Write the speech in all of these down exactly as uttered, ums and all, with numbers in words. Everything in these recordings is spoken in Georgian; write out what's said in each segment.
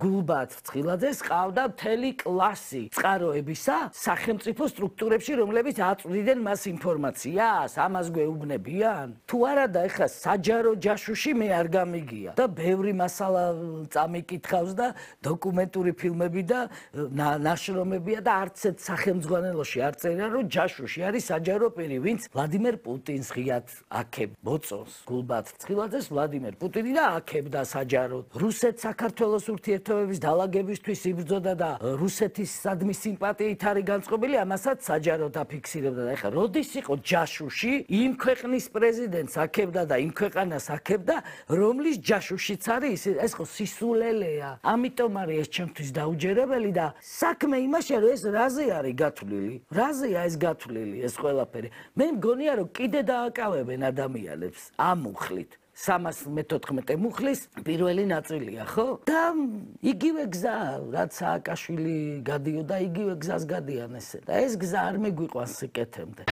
გულბად ფრთხილაძეს ყავდა მთელი კლასი წყაროებისა სახელმწიფო სტრუქტურებში, რომლებიც აწვდიდნენ მას ინფორმაციას, ამას გვეუბნებიან? თუ არა და ეხლა საჯარო ჯაშუში მე არ გამიგია და ბევრი მასალა წამიკითხავს და დოკუმენტური ფილმები და ნაშრომებია და არც ერთ სახელმძღვანელოში არ წერია რომ ჯაშუში არის საჯარო პირი, ვინც ვლადიმერ პუტინს ღიად აქებ მოწონს. გულბად ფრთხილაძეს ვლადიმერ პუტინი და აქებდა საჯაროდ. რუსეთ-საქართველოს ურთიერთობების დალაგებისთვის იბრძოდა და რუსეთის სადმი სიმპათიით არის განწყობილი, ამასაც საჯაროდ აფიქსირებდა და ეხლა როდის იყო ჯაშუში იმ ქვეყნის პრეზიდენტს აქებდა და იმ ქვეყანას აქებდა, რომლის ჯაშუშიც არის, ეს ხო სისულელეა. ამიტომ არის ეს ჩემთვის დაუჯერებელი და საქმე იმაშია, რომ ეს რაზე არის გათვლილი? რაზეა ეს გათვლილი ეს ყველაფერი? მე მგონია, რომ კიდე დააკავებენ ადამიანებს ამ მუხლით. სამას მეთოთხმეტე მუხლის პირველი ნაწილია, ხო? და იგივე გზა, რაც სააკაშვილი გადიოდა, იგივე გზას გადიან ესე. და ეს გზა არ მეგვიყვანს სიკეთემდე.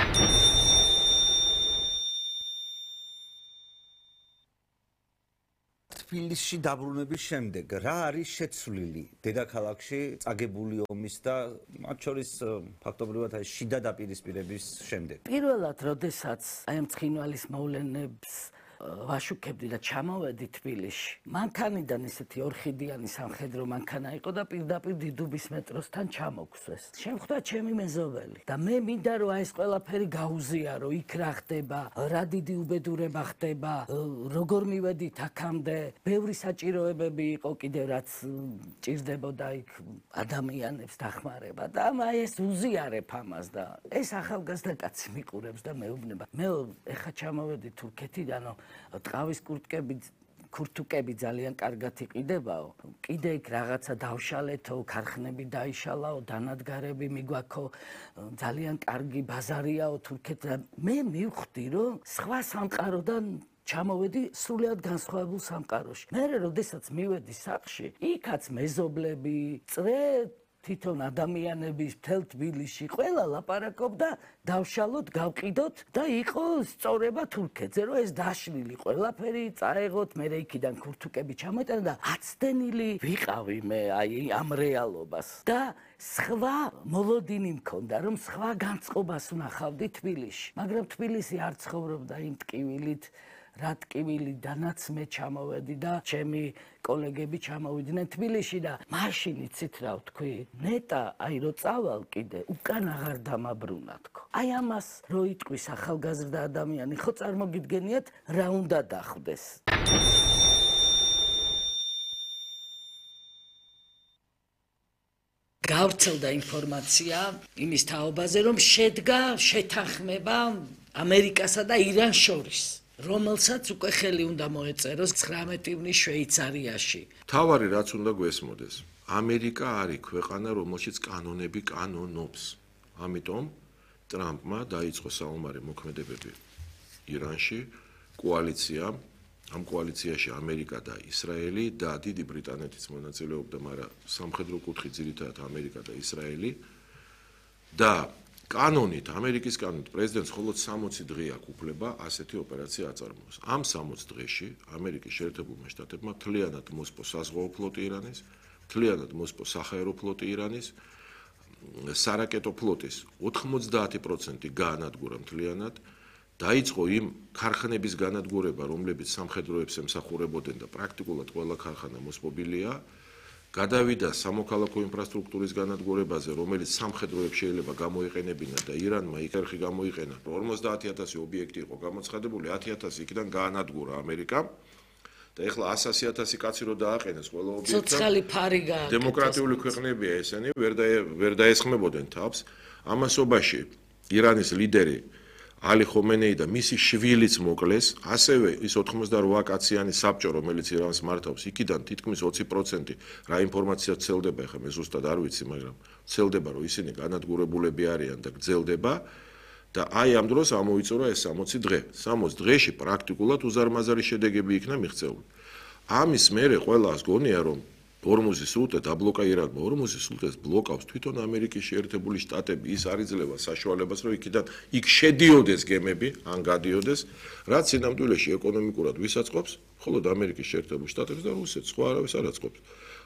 თბილისში დაბრუნების შემდეგ რა არის შეცვლილი დედაქალაქში წაგებული ომის და მათ შორის ფაქტობრივად ეს შიდა დაპირისპირების შემდეგ? პირველად, როდესაც აი ამ ცხინვალის მოვლენებს ვაშუქებდი და ჩამოვედი თბილისში. მანქანიდან ესეთი ორხიდიანი სამხედრო მანქანა იყო და პირდაპირ დიდუბის მეტროსთან ჩამოგვსვეს. შემხვდა ჩემი მეზობელი და მე მინდა რომ აი ეს ყველაფერი გაუზიარო, იქ რა ხდება, რა დიდი უბედურება ხდება, როგორ მივედით აქამდე, ბევრი საჭიროებები იყო კიდევ რაც ჭირდებოდა იქ ადამიანებს დახმარება და აი ეს უზიარებ ამას და ეს ახალგაზრდა კაცი მიყურებს და მეუბნება. მე ეხა ჩამოვედი თურქეთიდან ტყავის კურტკები ქურთუკები ძალიან კარგად იყიდებაო. კიდე იქ რაღაცა დავშალეთო, ქარხნები დაიშალაო, დანადგარები მიგვაქო, ძალიან კარგი ბაზარიაო თურქეთში. მე მივხვდი, რომ სხვა სამყაროდან ჩამოვედი სრულიად განსხვავებულ სამყაროში. მე როდესაც მივედი სახლში, იქაც მეზობლები, წრე თვითონ ადამიანების მთელ თბილისში ყველა ლაპარაკობდა დავშალოთ, გავყიდოთ და იყო სწორება თურქეთზე, რომ ეს დაშლილი ყველაფერი წაეღოთ, მე იქიდან ქურთუკები ჩამოიტანა და აცდენილი ვიყავი მე აი ამ რეალობას და სხვა მოლოდინი მქონდა, რომ სხვა განწყობას ვნახავდი თბილისში, მაგრამ თბილისი არ ცხოვრობდა იმ ტკივილით, რა ტკივილიდანაც მე ჩამოვედი და ჩემი კოლეგები ჩამოვიდნენ თბილისში და მაშინ იცით რა ვთქვი, ნეტა აი რო წავალ კიდე უკან აღარ დამაბრუნა თქო. აი ამას რო იტყვის ახალგაზრდა ადამიანი, ხო წარმოგიდგენიათ რა უნდა დახვდეს. გავრცელდა ინფორმაცია იმის თაობაზე, რომ შედგა შეთანხმება ამერიკასა და ირანს შორის, რომელსაც უკვე ხელი უნდა მოეწეროს ცხრამეტი ივნის შვეიცარიაში. თავარი რაც უნდა გვესმოდეს, ამერიკა არის ქვეყანა, რომელშიც კანონები კანონობს. ამიტომ ტრამპმა დაიწყო საომარი მოქმედებები ირანში, კოალიციამ, ამ კოალიციაში ამერიკა და ისრაელი და დიდი ბრიტანეთიც მონაწილეობდა, მაგრამ სამხედრო კუთხით ძირითადად ამერიკა და ისრაელი და კანონით, ამერიკის კანონით პრეზიდენტს მხოლოდ სამოცი დღე აქვს უფლება ასეთი ოპერაცია აწარმოოს. ამ სამოცი დღეში ამერიკის შეერთებულმა შტატებმა მთლიანად მოსპო საზღვაო ფლოტი ირანის, მთლიანად მოსპო საჰაერო ფლოტი ირანის, სარაკეტო ფლოტის ოთხმოცდაათი პროცენტი გაანადგურა მთლიანად, დაიწყო იმ ქარხნების განადგურება, რომლებიც სამხედროებს ემსახურებოდნენ და პრაქტიკულად ყველა ქარხანა მოსპობილია. გადავიდა სამოქალაქო ინფრასტრუქტურის განადგურებაზე, რომელიც სამხედროებს შეიძლება გამოიყენებინათ და ირანმა იქერხი გამოიყენა. ორმოცდაათი ათასი ობიექტი იყო გამოცხადებული, ათი ათასი იქიდან გაანადგურა ამერიკა და ეხლა ასი ათასი კაცი რო დააყენეს ყველა ობიექტს. ცოცხალი ფარი გააკეთეს. დემოკრატიული ქვეყნებია ესენი, ვერ და ვერ დაესხმებოდნენ თავს. ამასობაში ირანის ლიდერი ალი ხომენეი და მისი შვილიც მოკლეს, ასევე ის ოთხმოცდარვა კაციანი საბჭო, რომელიც ირანს მართავს, იქიდან თითქმის ოცი პროცენტი რა ინფორმაცია ვრცელდება, ეხლა მე ზუსტად არ ვიცი, მაგრამ ვრცელდება, რომ ისინი განადგურებულები არიან და გრძელდება და აი ამ დროს ამოიწურა ეს სამოცი დღე. სამოცი დღეში პრაქტიკულად უზარმაზარი შედეგები იქნა მიღწეული. ამის მერე ყველას გონია, რომ ორმუზის სრუტე დაბლოკა ირანმა, ორმუზის სრუტეს ბლოკავს თვითონ ამერიკის შეერთებული შტატები, ის არ იძლევა საშუალებას, რომ იქიდან იქ შედიოდეს გემები, ან გადიოდეს, რაც სინამდვილეში ეკონომიკურად ვისაწყობს, მხოლოდ ამერიკის შეერთებულ შტატებს და რუსეთს, სხვა არავის არ აწყობს.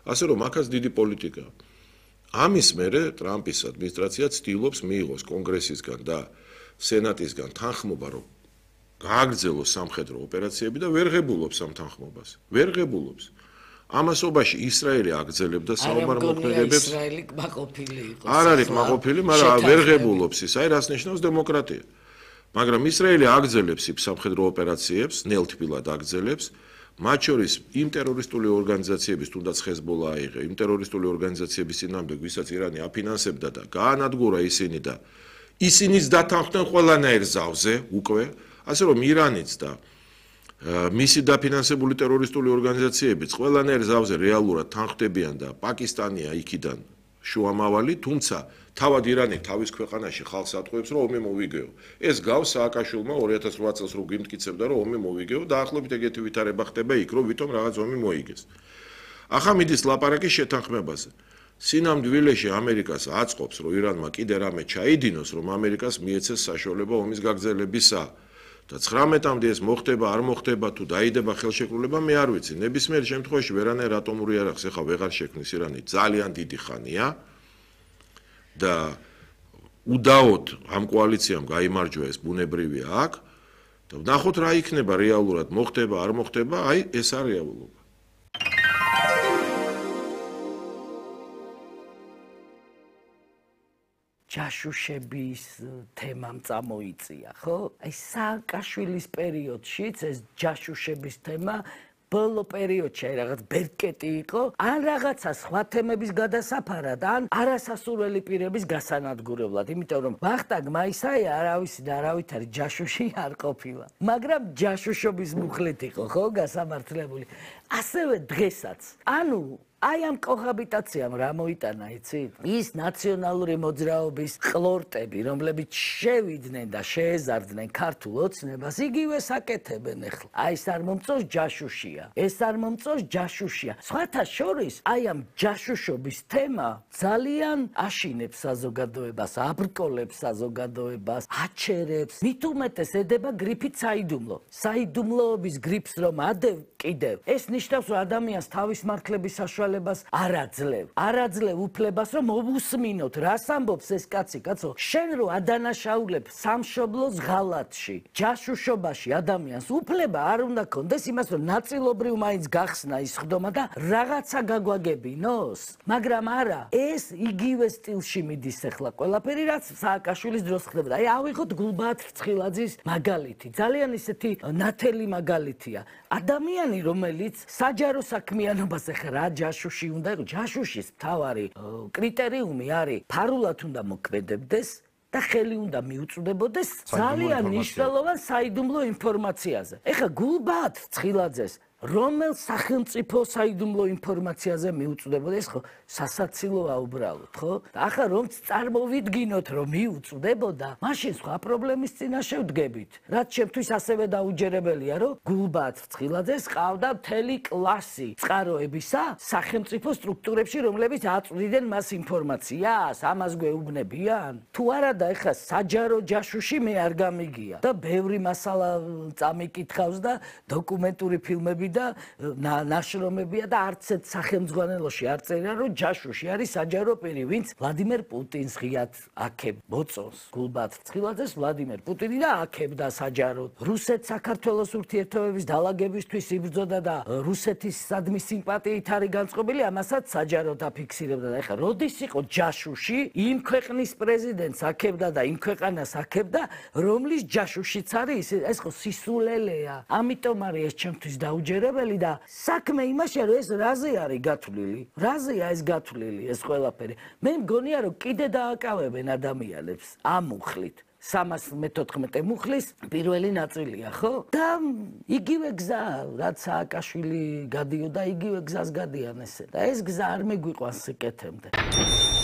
ასე რომ აქაც დიდი პოლიტიკაა. ამის მერე ტრამპის ადმინისტრაცია ცდილობს მიიღოს კონგრესისგან და სენატისგან თანხმობა, რომ გააგრძელოს სამხედრო ოპერაციები და ვერ ღებულობს ამ თანხმობას. ვერ ღებულობს. ამასობაში ისრაელი აგრძელებდა საომარ მოქმედებებს. ისრაელი კმაყოფილი იყო. არ არის კმაყოფილი, მაგრამ ვერ ღებულობს ის, აი რას ნიშნავს დემოკრატია. მაგრამ ისრაელი აგრძელებს იმ სამხედრო ოპერაციებს, ნელთბილად აგრძელებს, მათ შორის იმ ტერორისტული ორგანიზაციების, თუნდაც ჰეზბოლა აიღე, იმ ტერორისტული ორგანიზაციების წინააღმდეგ, ვისაც ირანი აფინანსებდა და გაანადგურა ისინი და ისინიც დათანხმდნენ ყველანაირ ზავზე უკვე, ასე რომ ირანიც და მისი დაფინანსებული ტერორისტული ორგანიზაციებიც ყველანაირ ზავზე რეალურად თანხმდებიან და პაკისტანია იქიდან შუამავალი, თუმცა თავად ირანი თავის ქვეყანაში ხალხს ატყუებს, რომ ომი მოვიგეო. ეს გავს სააკაშვილმა ორი ათას რვა წელს რო გიმტკიცებდა, რომ ომი მოვიგეო, დაახლოებით ეგეთი ვითარება ხდება იქ, რომ ვითომ რაღაც ომი მოიგეს. ახლა მიდის ლაპარაკი შეთანხმებაზე. სინამდვილეში ამერიკას აწყობს, რომ ირანმა კიდე რამე ჩაიდინოს, რომ ამერიკას მიეცეს საშუალება ომის გაგრძელებისა. და ცხრამეტამდე ეს მოხდება, არ მოხდება თუ დაიდება ხელშეკრულება, მე არ ვიცი. ნებისმიერ შემთხვევაში ვერანაირ ატომური იარაღს ახლა ვეღარ შექმნის ირანი, ძალიან დიდი ხანია. და უდაოდ ამ კოალიციამ გაიმარჯვა ეს ბუნებრივია აქ და ვნახოთ რა იქნება რეალურად, მოხდება, არ მოხდება, აი ეს არის რეალობა. ჯაშუშების თემამ წამოიწია, ხო? აი სააკაშვილის პერიოდშიც ეს ჯაშუშების თემა ბოლო პერიოდში აი რაღაც ბერკეტი იყო, ან რაღაცა სხვა თემების გადასაფარად, ან არასასურველი პირების გასანადგურებლად, იმიტომ რომ ვახტანგ მაისაია არავისი და არავითარი ჯაშუში არ ყოფილა. მაგრამ ჯაშუშობის მუხლით იყო, ხო, გასამართლებული. ასევე დღესაც, ანუ აი ამ კოჰაბიტაციამ რა მოიტანა, იცით? ის ნაციონალური მოძრაობის ყლორტები, რომლებიც შევიდნენ და შეეზარდნენ ქართულ ოცნებას, იგივე საკეთებენ ახლა. აი ეს არ მომწონს ჯაშუშია. ეს არ მომწონს ჯაშუშია. სხვათა შორის, აი ამ ჯაშუშობის თემა ძალიან აშინებს საზოგადოებას, აბრკოლებს საზოგადოებას, აჩერებს. მით უმეტეს ედება გრიფით საიდუმლო. საიდუმლოობის გრიფს რომ ადევ კიდევ, ეს ნიშნავს, რომ ადამიანს თავის მართლების საშუალებას არ აძლევ. არ აძლევ უფლებას, რომ მოვუსმინოთ, რას ამბობს ეს კაცი, კაცო? შენ რო ადანაშაულებ სამშობლოს ღალატში, ჯაშუშობაში ადამიანს უფლება არ უნდა კონდეს იმას, რომ ნაწილობრივ მაინც გახსნა ის ხდომა და რაღაცა გაგვაგებინოს. მაგრამ არა, ეს იგივე სტილში მიდის ახლა ყველაფერი, რაც სააკაშვილის დროს ხდებოდა. აი ავიღოთ გულბაათ რცხილაძის მაგალითი. ძალიან ისეთი ნათელი მაგალითია. ადამიანი, რომელიც საჯარო საქმიანობას ახლა რა ჯაშუში უნდა იყოს, ჯაშუშის მთავარი კრიტერიუმი არის ფარულად უნდა მოქმედებდეს და ხელი უნდა მიუწვდებოდეს ძალიან მნიშვნელოვან საიდუმლო ინფორმაციაზე. ეხლა გულბაათ რცხილაძეს რომელ სახელმწიფო საიდუმლო ინფორმაციაზე მიუწვდებოდა, ეს ხო სასაცილოა უბრალოდ, ხო? და ახლა რომ წარმოვიდგინოთ, რომ მიუწვდებოდა, მაშინ სხვა პრობლემის წინაშე ვდგებით. რაც ჩემთვის ასევე დაუჯერებელია, რომ გულბაათ რცხილაძეს ყავდა მთელი კლასი წყაროებისა სახელმწიფო სტრუქტურებში, რომლებიც აწვდიდნენ მას ინფორმაციას, ამას გვეუბნებიან. თუ არადა, ეხლა საჯარო ჯაშუში მე არ გამიგია და ბევრი მასალა წამიკითხავს და დოკუმენტური ფილმები და ნაშრომებია და არც ერთ სახელმძღვანელოში არ წერია, რომ ჯაშუში არის საჯარო პირი, ვინც ვლადიმერ პუტინს ღიად აქებ მოწონს. გულბაათ რცხილაძეს ვლადიმერ პუტინი და აქებდა საჯაროდ. რუსეთ-საქართველოს ურთიერთობების დალაგებისთვის იბრძოდა და რუსეთისადმი სიმპათიით არის განწყობილი, ამასაც საჯაროდ აფიქსირებდა. და ეხლა როდის იყო ჯაშუში, იმ ქვეყნის პრეზიდენტს აქებდა და იმ ქვეყანას აქებდა, რომლის ჯაშუშიც არის, ეს ხო სისულელეა. ამიტომ არის ეს ჩემთვის დაუჯერებელი და საქმე იმაშია, რომ ეს რაზე არის გათვლილი? რაზეა ეს გათვლილი ეს ყველაფერი? მე მგონია, რომ კიდე დააკავებენ ადამიანებს ამ მუხლით. სამას მეთოთხმეტე მუხლის პირველი ნაწილია, ხო? და იგივე გზა, რაც სააკაშვილი გადიოდა, იგივე გზას გადიან ესე. და ეს გზა არ მეგვიყვანს სიკეთემდე.